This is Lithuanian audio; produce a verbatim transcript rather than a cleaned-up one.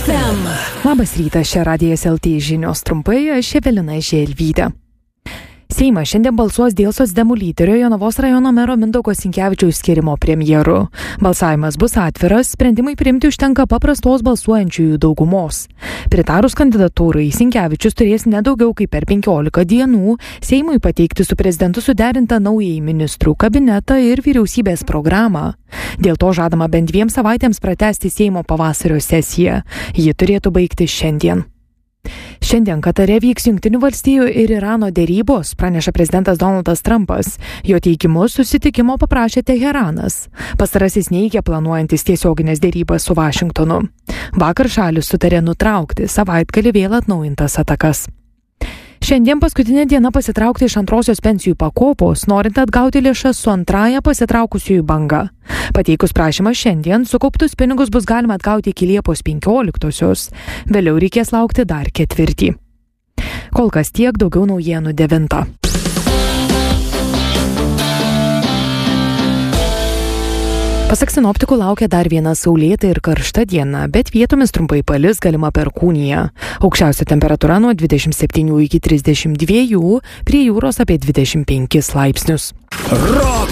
F M. Labas rytas, čia Radijas L T žinios trumpai, aš Evelina Želvytė. Seimas šiandien balsuos dėl socdemų lyderio Jonavos rajono mero Mindaugo Sinkevičiaus skyrimo premjeru. Balsavimas bus atviras, sprendimai priimti užtenka paprastos balsuojančiųjų daugumos. Pritarus kandidatūrai, Sinkevičius turės nedaugiau kaip per penkiolika dienų Seimui pateikti su prezidentu suderintą naująjį ministrų kabinetą ir vyriausybės programą. Dėl to žadama bent dviem savaitėms pratęsti Seimo pavasario sesiją. Ji turėtų baigti šiandien. Šiandien Katare vyks Jungtinių valstijų ir Irano derybos, praneša prezidentas Donaldas Trumpas. Jo teigimu susitikimo paprašė Teheranas. Pastarasis neigia planuojantis tiesioginės derybas su Vašingtonu. Vakar šalis sutarė nutraukti savaitgalį vėl atnaujintas atakas. Šiandien paskutinė diena pasitraukti iš antrosios pensijų pakopos, norint atgauti lėšas su antrąja pasitraukusiųjų banga. Pateikus prašymą šiandien, sukauptus pinigus bus galima atgauti iki Liepos penkioliktosios. Vėliau reikės laukti dar ketvirtį. Kol kas tiek, daugiau naujienų devintą. Pasak sinoptikų laukia dar viena saulėta ir karšta diena, bet vietomis trumpai palis, galima perkūnija. Aukščiausia temperatūra nuo dvidešimt septynių iki trisdešimt dviejų, prie jūros apie dvidešimt penkis laipsnius. Rock